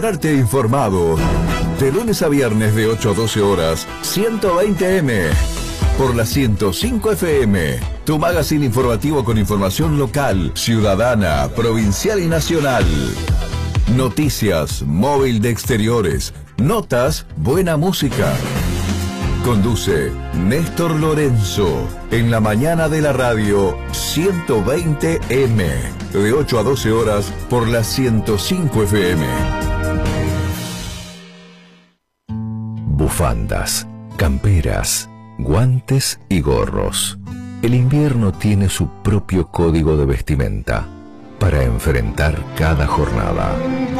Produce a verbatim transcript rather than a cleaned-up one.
Arte informado. De lunes a viernes de ocho a doce horas, ciento veinte eme. Por la ciento cinco efe eme. Tu magazine informativo con información local, ciudadana, provincial y nacional. Noticias, móvil de exteriores, notas, buena música. Conduce Néstor Lorenzo en la mañana de la radio ciento veinte eme. De ocho a doce horas por la ciento cinco efe eme. Bufandas, camperas, guantes y gorros. El invierno tiene su propio código de vestimenta para enfrentar cada jornada.